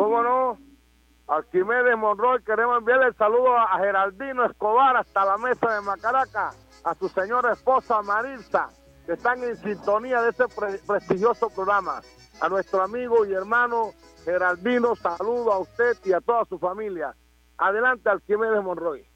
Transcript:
¿Cómo no? Arquimedes Monroy, queremos enviarle el saludo a Geraldino Escobar hasta la mesa de Macaraca, a su señora esposa Marilza, que están en sintonía de este prestigioso programa. A nuestro amigo y hermano Geraldino, saludo a usted y a toda su familia. Adelante, Arquimedes Monroy.